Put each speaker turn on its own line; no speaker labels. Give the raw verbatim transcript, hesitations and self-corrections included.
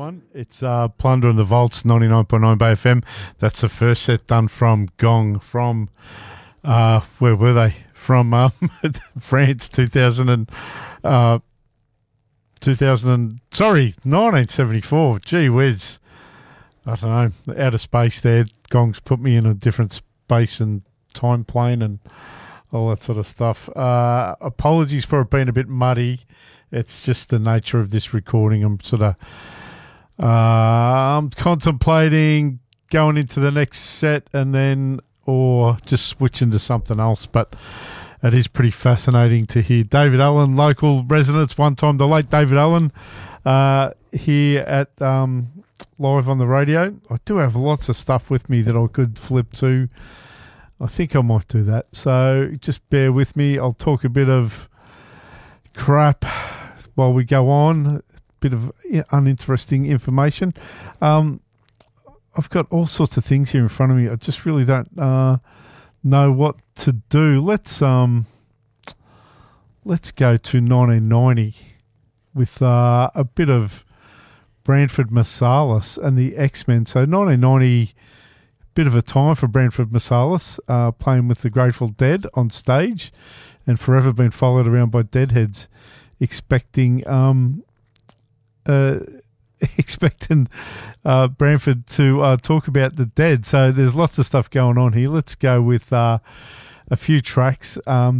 everyone. It's uh, Plunder and the Vaults, ninety-nine point nine Bay F M. That's the first set done from Gong, from, uh, where were they? From um, France, two thousand and, uh, two thousand and, sorry, nineteen seventy-four. Gee whiz. I don't know, out of space there. Gong's put me in a different space and time plane and all that sort of stuff. Uh, apologies for it being a bit muddy. It's just the nature of this recording. I'm sort of uh, I'm contemplating going into the next set and then or just switching to something else. But it is pretty fascinating to hear David Allen, local residents, one time the late David Allen, uh, here at um, live on the radio. I do have lots of stuff with me that I could flip to. I think I might do that. So just bear with me. I'll talk a bit of crap while we go on, a bit of uninteresting information. Um, I've got all sorts of things here in front of me. I just really don't uh, know what to do. Let's um, let's go to nineteen ninety with uh, a bit of Branford Marsalis and the X-Men. So nineteen ninety, bit of a time for Branford Marsalis, uh, playing with the Grateful Dead on stage and forever been followed around by Deadheads, expecting um, uh, expecting uh, Branford to uh, talk about the Dead. So there's lots of stuff going on here. Let's go with uh, a few tracks. Um,